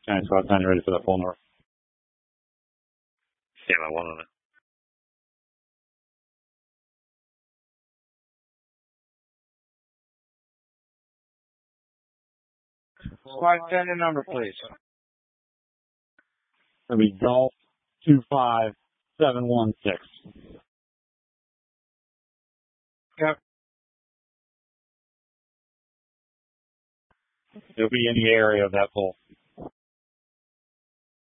Giant squad 9 ready for the full north. Stand by 1 on it. Squad 10 and number, please. It'll be Golf 25716. Yep. It'll be in the area of that pole.